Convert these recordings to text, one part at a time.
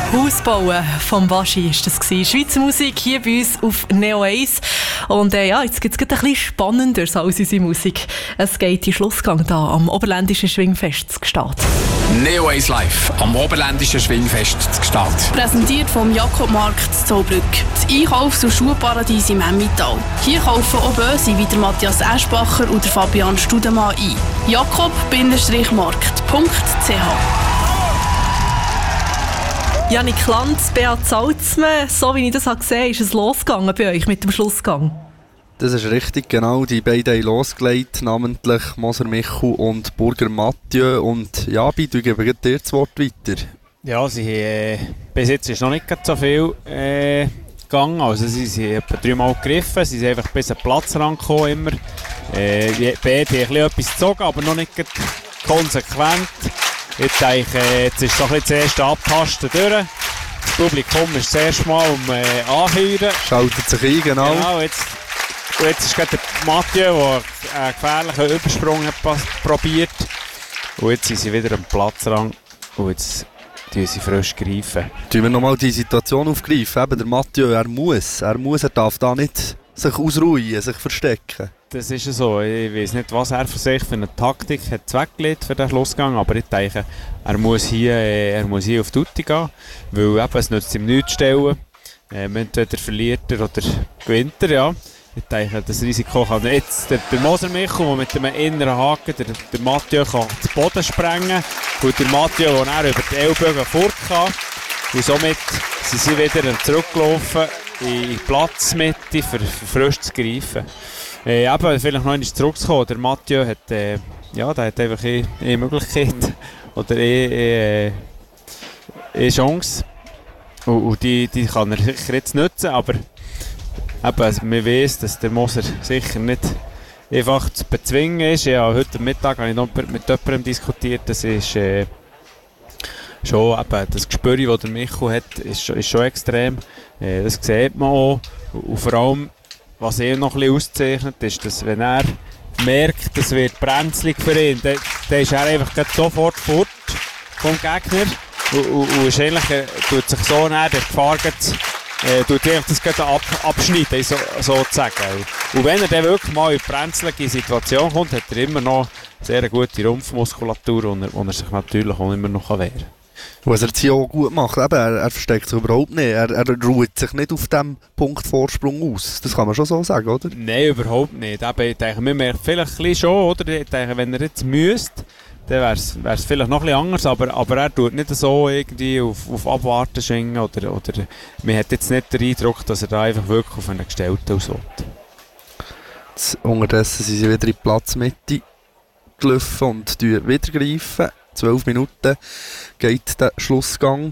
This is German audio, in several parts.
Hausbauen vom Baschi war das. Schweizer Musik hier bei uns auf Neo 1. Und jetzt gibt es ein bisschen spannender als unsere Musik. Es geht in Schlussgang da am Oberländischen Schwingfest zu Gstaad. Neo 1 Live am Oberländischen Schwingfest zu Gstaad. Präsentiert vom Jakobmarkt zu Zollbrück. Das Einkaufs- und Schuhparadies im Emmental. Hier kaufen auch Böse wie der Matthias Eschbacher und der Fabian Studemann ein. jakob-markt.ch. Janik Lanz, Beat Salzmann, so wie ich das gesehen habe, ist es losgegangen bei euch mit dem Schlussgang. Das ist richtig, genau. Die beiden haben losgelegt, namentlich Moser Michu und Burger Mathieu. Und ja, bitte, ich gebe dir das Wort weiter. Ja, bis jetzt ist noch nicht so viel gegangen. Also sie sind etwa 3-mal gegriffen, sie sind einfach bis an den Platz rangekommen immer. Die beiden haben etwas gezogen, aber noch nicht konsequent. Jetzt ist doch das erste Abtasten durch. Das Publikum ist das erste Mal anheuern. Schaltet sich ein, genau. Jetzt ist gerade der Mathieu, der einen gefährlichen Übersprung hat probiert. Und jetzt sind sie wieder am Platzrang. Und jetzt greifen sie frisch. Tun wir nochmal die Situation aufgreifen. Eben der Mathieu, er darf da nicht sich ausruhen, sich verstecken. Das ist so. Ich weiß nicht, was er für sich für eine Taktik hat weggelegt für den Schlussgang, aber ich denke, er muss hier auf die Tutti gehen, weil eben, es nützt ihm nichts zu stellen. Entweder verliert er oder gewinnt er, ja. Ich denke, das Risiko kann jetzt der Moser Michu, der mit dem inneren Haken, der Mathieu kann zu Boden sprengen und der Mathieu, der dann über die Ellbogen fort kann. Und somit sind sie wieder zurückgelaufen in die Platzmitte für frisch zu greifen. Eben, vielleicht noch einmal zurückzukommen. Der Mathieu hat, der hat einfach eine Möglichkeit oder eine Chance. Und die kann er sicher jetzt nutzen, aber eben, man weiss, dass der Moser sicher nicht einfach zu bezwingen ist. Ja, heute Mittag habe ich noch mit jemandem diskutiert. Das ist schon eben, das Gespür, das der Michu hat, ist schon extrem. Das sieht man auch. Und vor allem, was er noch ein bisschen auszeichnet, ist, dass wenn er merkt, es wird brenzlig für ihn, dann ist er einfach sofort fort vom Gegner und ist eigentlich, tut sich so näher der Gefahr tut das abschneiden, sozusagen. Und wenn er dann wirklich mal in die brenzlige Situation kommt, hat er immer noch sehr gute Rumpfmuskulatur, wo er sich natürlich auch immer noch wehren kann. Was er jetzt hier auch gut macht, eben, er versteckt sich überhaupt nicht. Er ruht sich nicht auf diesem Punkt Vorsprung aus. Das kann man schon so sagen, oder? Nein, überhaupt nicht. Eben, ich denke, man merkt vielleicht ein bisschen schon, oder? Ich denke, wenn er jetzt müsste, dann wäre es vielleicht noch ein bisschen anders, aber er tut nicht so irgendwie auf Abwarten schwingen oder man hat jetzt nicht den Eindruck, dass er da einfach wirklich auf einen Gestellten ausholt. Unterdessen sind sie wieder in die Platzmitte gelaufen und wieder greifen. 12 Minuten geht der Schlussgang.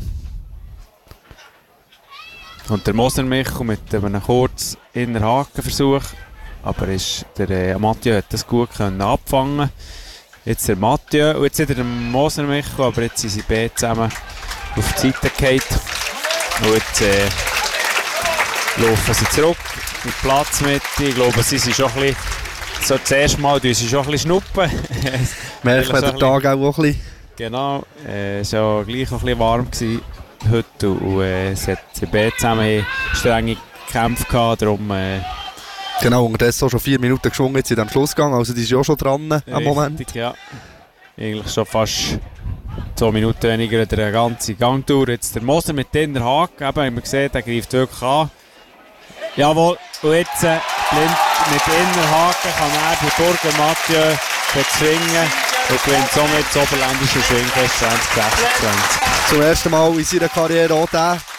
Und der Moser Michu mit einem kurzen Innerhakenversuch, aber der Mathieu hat das gut abfangen. Jetzt der Mathieu und jetzt wieder der Moser Michu, aber jetzt sind sie beide zusammen auf die Seite gefallen. Und jetzt laufen sie zurück in die Platzmitte. Ich glaube, sie sind schon ein bisschen, so das erste Mal sie schon ein bisschen schnuppen. Merkt man den Tag auch ein bisschen? Genau, es war ja gleich ein bisschen warm heute und sie beide zusammen strenge Kämpfe gehabt, darum... Genau, unterdessen auch schon 4 Minuten geschwungen jetzt in diesem Schlussgang, also die ist ja auch schon dran am Moment. Richtig, ja. Eigentlich schon fast 2 Minuten weniger der ganze Gang durch. Jetzt der Moser mit den Haken, eben, haben wir gesehen, der greift wirklich an. Jawohl, und jetzt blind mit Innerhaken kann er den Burger Mathieu bezwingen und gewinnt somit das Oberländische Schwingfest 2026. Zum ersten Mal in seiner Karriere auch den